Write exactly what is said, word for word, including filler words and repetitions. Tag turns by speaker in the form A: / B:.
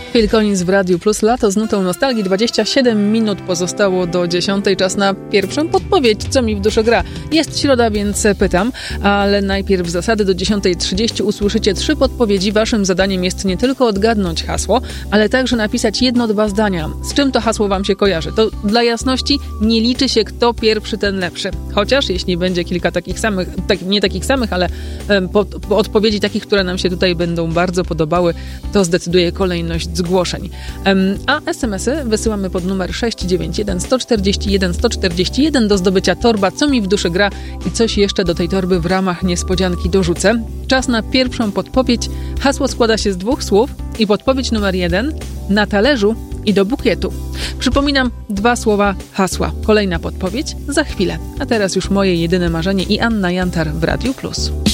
A: Phil Collins w Radiu Plus, lato z nutą nostalgii. dwadzieścia siedem minut pozostało do dziesiątej. Czas na pierwszą podpowiedź, co mi w duszy gra. Jest środa, więc pytam, ale najpierw zasady. Do dziesiątej trzydzieści usłyszycie trzy podpowiedzi. Waszym zadaniem jest nie tylko odgadnąć hasło, ale także napisać jedno, dwa zdania. Z czym to hasło wam się kojarzy? To dla jasności nie liczy się, kto pierwszy, ten lepszy. Chociaż jeśli będzie kilka takich samych, tak, nie takich samych, ale um, pod, po odpowiedzi takich, które nam się tutaj będą bardzo podobały, to zdecyduje kolejność zgłoszeń. Um, a es em esy wysyłamy pod numer sześć dziewięć jeden, jeden cztery jeden, jeden cztery jeden do zdobycia torba Co mi w duszy gra i coś jeszcze do tej torby w ramach niespodzianki dorzucę. Czas na pierwszą podpowiedź. Hasło składa się z dwóch słów i podpowiedź numer jeden: na talerzu i do bukietu. Przypominam, dwa słowa hasła. Kolejna podpowiedź za chwilę. A teraz już moje jedyne marzenie i Anna Jantar w Radiu Plus.